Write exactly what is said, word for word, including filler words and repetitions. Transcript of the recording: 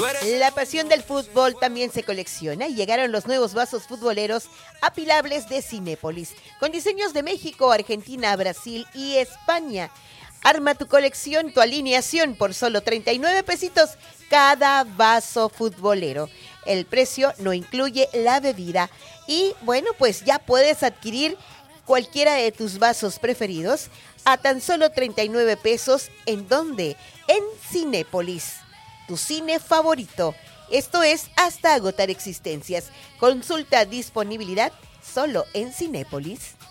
La pasión del fútbol también se colecciona y llegaron los nuevos vasos futboleros apilables de Cinépolis, con diseños de México, Argentina, Brasil y España. Arma tu colección, tu alineación por solo treinta y nueve pesitos cada vaso futbolero. El precio no incluye la bebida y bueno, pues ya puedes adquirir cualquiera de tus vasos preferidos a tan solo treinta y nueve pesos. ¿En dónde? En Cinépolis, tu cine favorito. Esto es hasta agotar existencias. Consulta disponibilidad solo en Cinépolis.